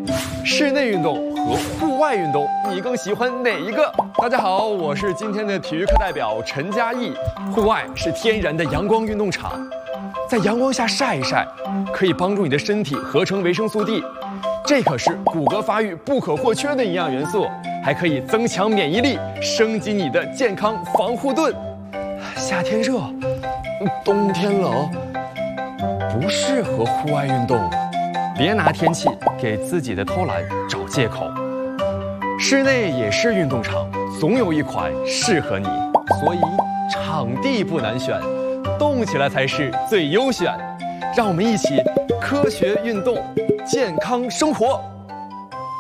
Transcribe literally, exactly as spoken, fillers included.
室内运动和户外运动，你更喜欢哪一个？大家好，我是今天的体育课代表陈嘉译。户外是天然的阳光运动场，在阳光下晒一晒，可以帮助你的身体合成维生素 D， 这可是骨骼发育不可或缺的营养元素，还可以增强免疫力，升级你的健康防护盾。夏天热，冬天冷，不适合户外运动。别拿天气给自己的偷懒找借口。室内也是运动场，总有一款适合你，所以场地不难选，动起来才是最优选。让我们一起科学运动，健康生活。